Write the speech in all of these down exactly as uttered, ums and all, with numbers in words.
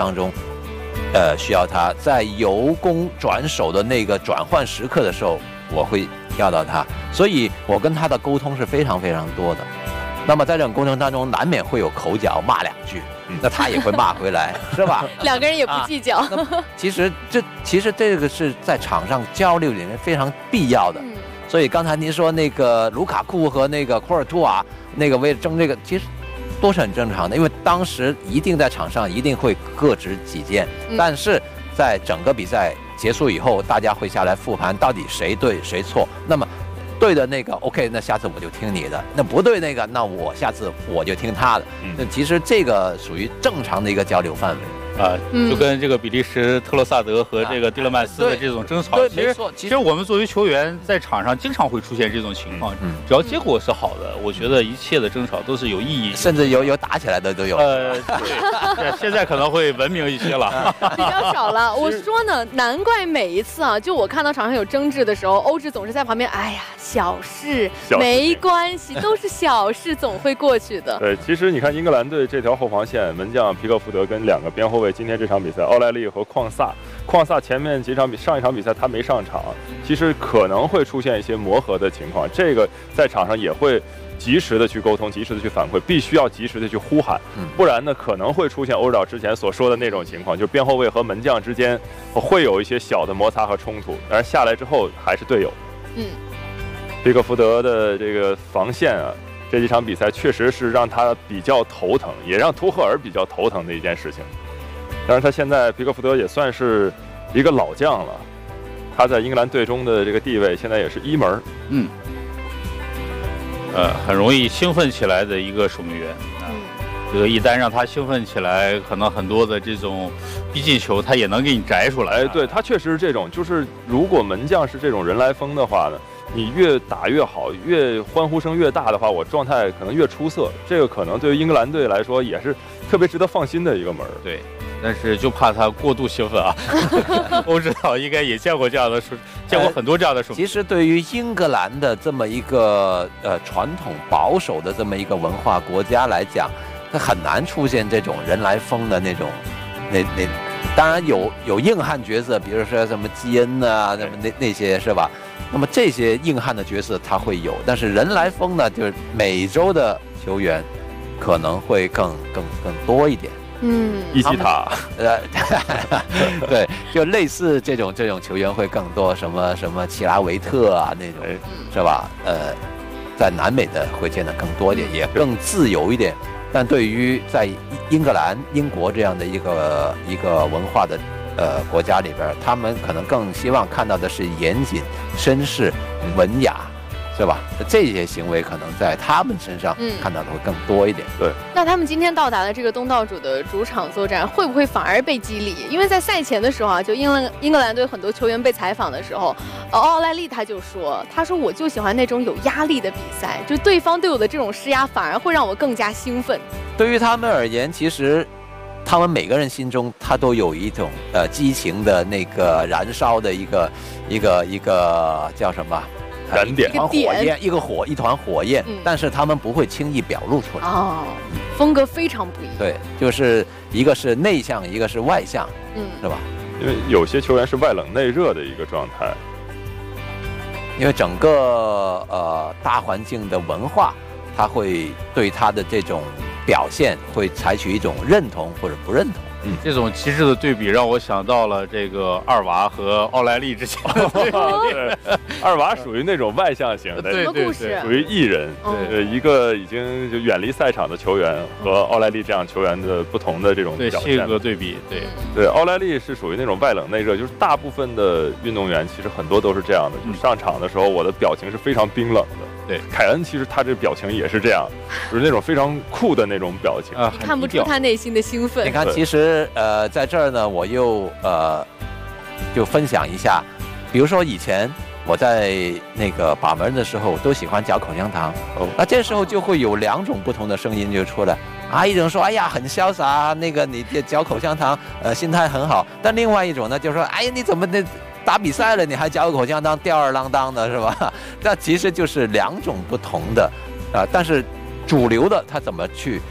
当中，呃，需要他在由攻转守的那个转换时刻的时候，我会要到他，所以我跟他的沟通是非常非常多的。那么在这种过程当中，难免会有口角，骂两句，那他也会骂回来，是吧？ 两个人也不计较。 啊、其实这其实这个是在场上交流里面非常必要的。嗯、所以刚才您说那个卢卡库和那个库尔图瓦那个为了争这个，其实都是很正常的，因为当时一定在场上一定会各执己见，嗯、但是在整个比赛结束以后，大家会下来复盘到底谁对谁错。那么对的那个 OK， 那下次我就听你的；那不对那个，那我下次我就听他的。嗯、那其实这个属于正常的一个交流范围。 啊，就跟这个比利时特洛萨德和这个蒂勒曼斯的这种争吵， 对， 其实其实我们作为球员在场上经常会出现这种情况，嗯，只要结果是好的，我觉得一切的争吵都是有意义， 甚至有有打起来的都有。 呃，对，现在可能会文明一些了， 比较少了。我说呢，难怪每一次啊，就我看到场上有争执的时候，欧志总是在旁边，哎呀，小事，没关系，都是小事，总会过去的。 对，其实你看英格兰队这条后防线，门将皮克福德跟两个边后卫。今天这场比赛，奥莱利和矿萨，矿萨前面几场比上一场比赛他没上场，其实可能会出现一些磨合的情况，这个在场上也会及时的去沟通，及时的去反馈，必须要及时的去呼喊，不然呢可能会出现欧指导之前所说的那种情况，就边后卫和门将之间会有一些小的摩擦和冲突，但是下来之后还是队友。嗯，皮克福德的这个防线啊，这几场比赛确实是让他比较头疼，也让图赫尔比较头疼的一件事情。但是他现在皮克福德也算是一个老将了，他在英格兰队中的这个地位现在也是一门。 嗯，呃，很容易兴奋起来的一个守门员啊。这个一旦让他兴奋起来，可能很多的这种逼近球他也能给你摘出来。 哎，对，他确实是这种，就是如果门将是这种人来疯的话呢，你越打越好，越欢呼声越大的话，我状态可能越出色。这个可能对于英格兰队来说也是特别值得放心的一个门。 对。但是就怕他过度兴奋啊！欧指导应该也见过这样的书，见过很多这样的书。 其实对于英格兰的这么一个呃传统保守的这么一个文化国家来讲，它很难出现这种人来疯的那种，那那当然有有硬汉角色，比如说什么基恩啊，那么那那些是吧？那么这些硬汉的角色他会有，但是人来疯呢，就是美洲的球员可能会更更更多一点。 嗯， 伊基塔， 呃，对，就类似这种这种球员会更多，什么什么奇拉维特啊那种，是吧？呃，在南美的会见得更多一点，也更自由一点。但对于在英格兰、英国这样的一个一个文化的呃国家里边，他们可能更希望看到的是严谨、绅士、文雅。对吧？这些行为可能在他们身上看到的会更多一点。 嗯、对。 那他们今天到达了这个东道主的主场作战，会不会反而被激励？因为在赛前的时候啊，就英格英格兰队很多球员被采访的时候，呃，奥莱利他就说，他说我就喜欢那种有压力的比赛，就对方对我的这种施压，反而会让我更加兴奋。 对于他们而言，其实他们每个人心中他都有一种呃激情的那个燃烧的一个一个一个叫什么？ 燃点， 一团火焰，一个火，一团火焰，嗯、但是他们不会轻易表露出来。 哦，风格非常不一样。 对，就是一个是内向，一个是外向，嗯，是吧？ 因为有些球员是外冷内热的一个状态。 因为整个呃大环境的文化，他会对他的这种表现会采取一种认同或者不认同。 嗯，这种极致的对比让我想到了这个二娃和奥莱利之间。 对，二娃属于那种外向型的， 什么故事？ 属于艺人，对，一个已经就远离赛场的球员和奥莱利这样球员的不同的这种表现。 性格对比，对对，奥莱利是属于那种外冷内热，就是大部分的运动员其实很多都是这样的，就上场的时候我的表情是非常冰冷的。 对， 凯恩其实他这表情也是这样，就是那种非常酷的那种表情啊，看不出他内心的兴奋。 你看，其实呃，在这儿呢，我又呃，就分享一下，比如说以前我在那个把门的时候，都喜欢嚼口香糖，哦，那这时候就会有两种不同的声音就出来啊，一种说，哎呀，很潇洒，那个你嚼口香糖，呃，心态很好，但另外一种呢，就说，哎呀，你怎么那？打比赛了，你还嚼口香糖，吊儿郎当的是吧？那其实就是两种不同的，啊、呃，但是主流的他怎么去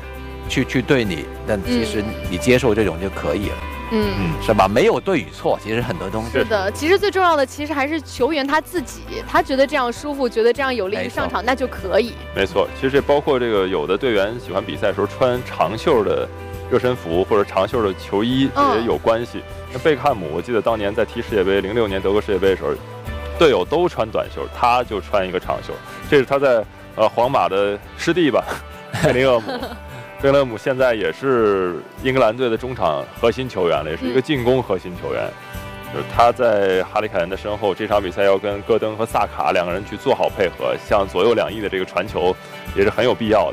去去对你，但其实你接受这种就可以了。 嗯， 是吧？没有对与错，其实很多东西是的。其实最重要的，其实还是球员他自己，他觉得这样舒服，觉得这样有利于上场，那就可以。 没错，其实这包括这个有的队员喜欢比赛的时候穿长袖的热身服或者长袖的球衣，这也有关系。那贝克汉姆，我记得当年在踢世界杯，零六年德国世界杯的时候，队友都穿短袖，他就穿一个长袖。这是他在呃皇马的师弟吧，贝林厄姆。贝林厄姆现在也是英格兰队的中场核心球员了，也是一个进攻核心球员。嗯、就是他在哈里凯恩的身后，这场比赛要跟戈登和萨卡两个人去做好配合，像左右两翼的这个传球也是很有必要的。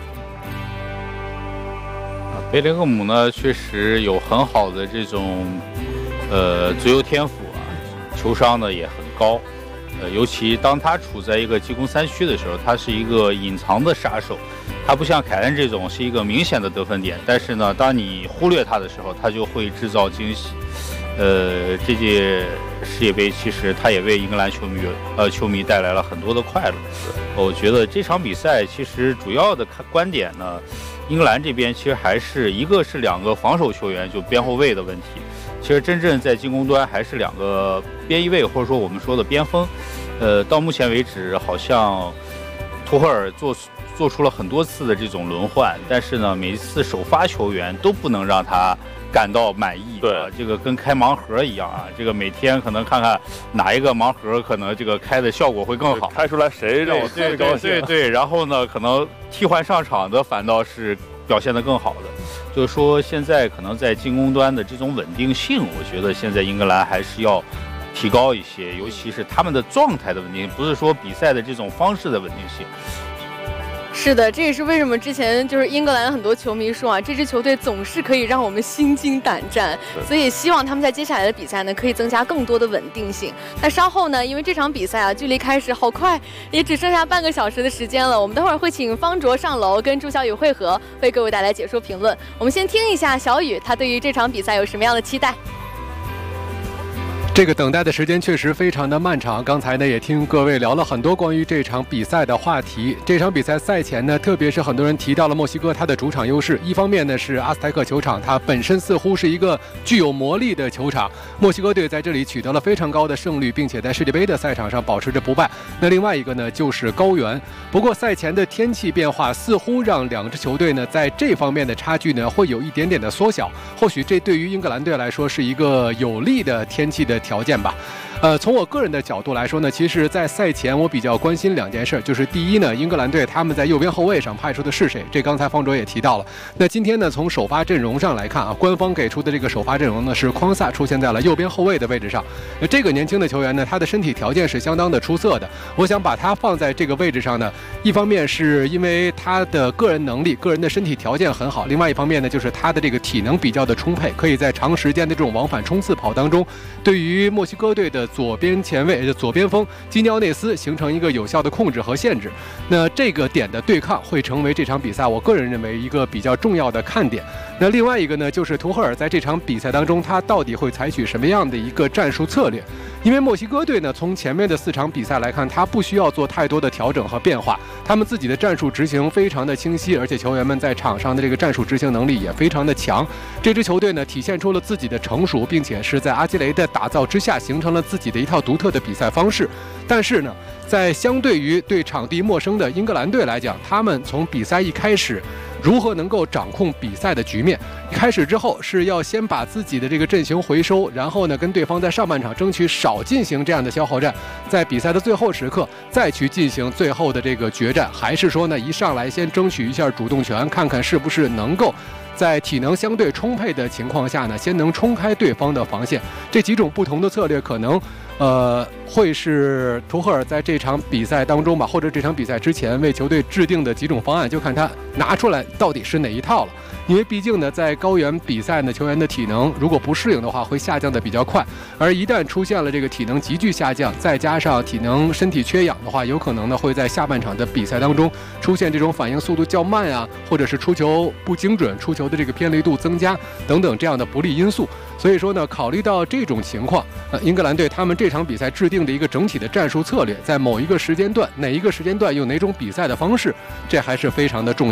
贝林厄姆呢，确实有很好的这种呃足球天赋啊，球商呢也很高。呃，尤其当他处在一个进攻三区的时候，他是一个隐藏的杀手。他不像凯恩这种是一个明显的得分点，但是呢，当你忽略他的时候，他就会制造惊喜。呃，这届世界杯其实他也为英格兰球迷呃球迷带来了很多的快乐。我觉得这场比赛其实主要的看观点呢，英格兰这边其实还是一个是两个防守球员就边后卫的问题，其实真正在进攻端还是两个边翼卫或者说我们说的边锋。呃，到目前为止好像图赫尔做。做出了很多次的这种轮换，但是呢，每一次首发球员都不能让他感到满意。 对、 啊，这个跟开盲盒一样啊，这个每天可能看看哪一个盲盒可能这个开的效果会更好， 开出来谁让我最高兴。 对对 对, 对，然后呢，可能替换上场的反倒是表现得更好的。就是说，现在可能在进攻端的这种稳定性，我觉得现在英格兰还是要提高一些，尤其是他们的状态的稳定性，不是说比赛的这种方式的稳定性。 是的，这也是为什么之前就是英格兰很多球迷说啊，这支球队总是可以让我们心惊胆战，所以也希望他们在接下来的比赛呢，可以增加更多的稳定性。那稍后呢，因为这场比赛啊，距离开始好快，也只剩下半个小时的时间了，我们待会儿会请方卓上楼跟朱小雨会合，为各位带来解说评论。我们先听一下小雨他对于这场比赛有什么样的期待。 这个等待的时间确实非常的漫长。刚才呢也听各位聊了很多关于这场比赛的话题。这场比赛赛前呢，特别是很多人提到了墨西哥它的主场优势。一方面呢是阿斯泰克球场，它本身似乎是一个具有魔力的球场，墨西哥队在这里取得了非常高的胜率，并且在世界杯的赛场上保持着不败。那另外一个呢就是高原。不过赛前的天气变化似乎让两支球队呢在这方面的差距呢会有一点点的缩小。或许这对于英格兰队来说是一个有利的天气的条件吧。呃，从我个人的角度来说呢，其实，在赛前我比较关心两件事，就是第一呢，英格兰队他们在右边后卫上派出的是谁？这刚才方卓也提到了。那今天呢，从首发阵容上来看啊，官方给出的这个首发阵容呢是匡萨出现在了右边后卫的位置上。那这个年轻的球员呢，他的身体条件是相当的出色的。我想把他放在这个位置上呢，一方面是因为他的个人能力、个人的身体条件很好，另外一方面呢，就是他的这个体能比较的充沛，可以在长时间的这种往返冲刺跑当中，对于墨西哥队的左边前卫、左边锋基尼奥内斯形成一个有效的控制和限制。那这个点的对抗会成为这场比赛我个人认为一个比较重要的看点。那另外一个呢，就是图赫尔在这场比赛当中，他到底会采取什么样的一个战术策略？因为墨西哥队呢，从前面的四场比赛来看，他不需要做太多的调整和变化，他们自己的战术执行非常的清晰，而且球员们在场上的这个战术执行能力也非常的强。这支球队呢，体现出了自己的成熟，并且是在阿基雷的打造之下，形成了自己的一套独特的比赛方式。但是呢，在相对于对场地陌生的英格兰队来讲，他们从比赛一开始如何能够掌控比赛的局面？一开始之后是要先把自己的这个阵型回收，然后呢跟对方在上半场争取少进行这样的消耗战，在比赛的最后时刻再去进行最后的这个决战，还是说呢一上来先争取一下主动权，看看是不是能够在体能相对充沛的情况下呢，先能冲开对方的防线？这几种不同的策略可能呃，会是图赫尔在这场比赛当中吧，或者这场比赛之前为球队制定的几种方案，就看他拿出来到底是哪一套了。因为毕竟呢，在高原比赛呢，球员的体能如果不适应的话，会下降的比较快。而一旦出现了这个体能急剧下降，再加上体能身体缺氧的话，有可能呢会在下半场的比赛当中出现这种反应速度较慢啊，或者是出球不精准、出球的这个偏离度增加等等这样的不利因素。所以说呢，考虑到这种情况，呃，英格兰队他们这场比赛制定的一个整体的战术策略，在某一个时间段，哪一个时间段用哪种比赛的方式，这还是非常的重要。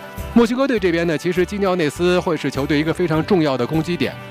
墨西哥队这边呢，其实基尼奥内斯会是球队一个非常重要的攻击点。